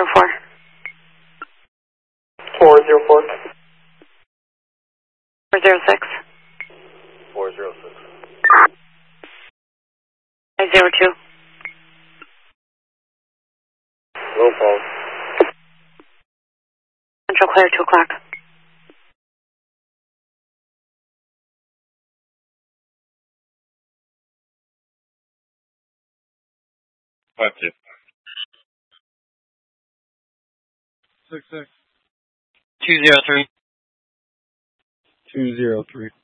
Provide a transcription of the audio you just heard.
404. 404. 406. 406. 502. Low pulse. Central clear, 2 o'clock. Five two. 66. 203. 203.